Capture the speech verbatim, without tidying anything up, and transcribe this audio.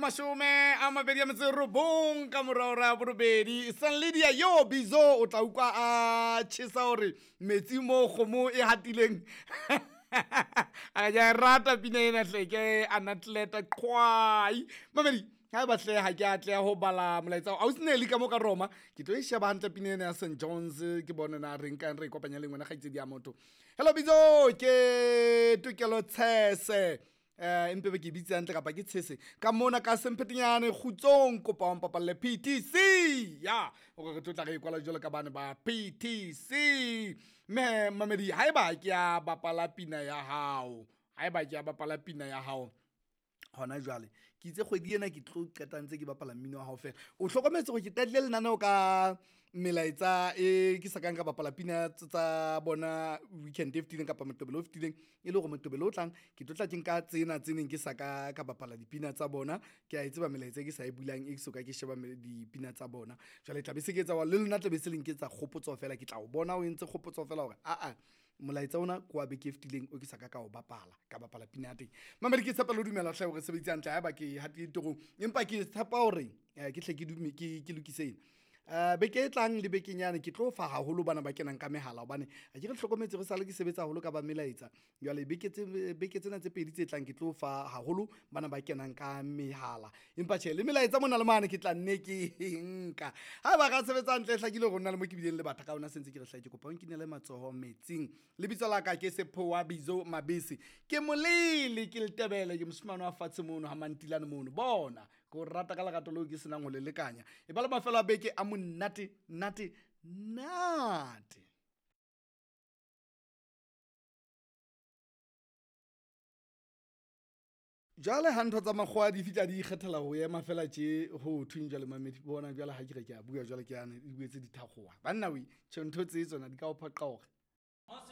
mashome a mabedi a metso e robong ka morao ra borobedi Sanlidia yo bizo o tla utlwa a tjhesa hore metsi mo kgomo e hatileng a ya rata pina ena hleke anatleta qhwai mamedi ha ba hle ha ke atle ho bala molaetsa a usneli ka mo ka Roma ke tlo e sheba hantle pina ena ya Saint John's ke bona na re nka re kopanya le ngwana gaitse dia motho. Hello bizo ke Tukelo Tshese eh empe be ke bitsa ntle kapa ke tshese ka mona ka sempetinyane khutsong kopa wa mpapalle P T C ya o re tla re kwala jolo ka bana ba P T C me mamedi haeba ke ya bapala pina ya hao haeba ke ya bapala pina ya hao hona jwale ke itse kgwedi ena ke tlo qeta ntse ke bapala mmino wa hao fela o hlokometse go ke tatlele lenaneo ka melaetsa e ke sakang ka bapala pina tsa bona weekend e fitileng kapa Moqebelo o fitileng e le go Moqebelo o tlang ke tlo tla ke nka tsena tseneng ke saka ka bapala dipina tsa bona ke a itseba melaetsa ke sa e bulang e soka ke sheba dipina tsa bona jwale tla be se ke etsa wa le lona tla be se leng ke tsa kgopotso fela ke tla o bona o entse kgopotso fela hore a a molaetsa ona kwa be ke fitileng o ke saka ka o bapala ka bapala pina ya teng mamedi ke tshepa le dumela hle hore sebetsa hantle ha ba ke hati torong empa ke tshepa hore ke hle ke dume ke ke lokiseng Uh, beke e tlang le bekenyane ke tlo fa haholo bana ba kenang ka mehala hobane a ke re hlokometse re sale ke sebetsa haholo ka ba melaetsa jwale beke tse beke tsena tse pedi tse tlang ke tlo fa haholo bana ba kenang ka mehala empa tjhe le melaetsa mona le mane ke tla nne ke nka ha ba ga sebetsa ntle hlakile go nna le mo ke bileng le batho ka ona sentse ke re hlake kopa o nkinele matsoho metsing le bitso la ka ke Sephowa Bizo Mabese ke molele ke le tebele ke mosmane wa fatshe mono ha mantilane mono bona go rata ka lerato lo ke senang go le lekanya e ba le mafelo a beke a nate nate nate jale ha ntho tsa makgwa di fitla di ikgethela ho ema fela tje ho thwing jale mamedi bona jale ha ke re ke a bua jale ke yana di buetse di thakgoa banna we tshentho tse tsona di ka o phaqa hore